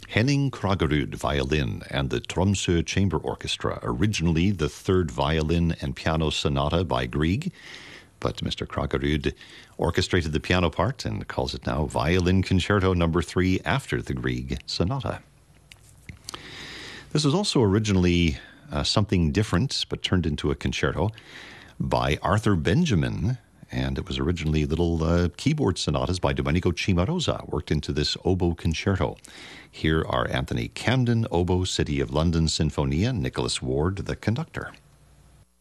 Henning Kraggerud, violin, and the Tromsø Chamber Orchestra, originally the third violin and piano sonata by Grieg, but Mr. Kraggerud orchestrated the piano part and calls it now Violin Concerto No. 3 after the Grieg sonata. This was also originally something different, but turned into a concerto by Arthur Benjamin, and it was originally little keyboard sonatas by Domenico Cimarosa worked into this oboe concerto. Here are Anthony Camden, oboe, City of London Sinfonia, Nicholas Ward, the conductor.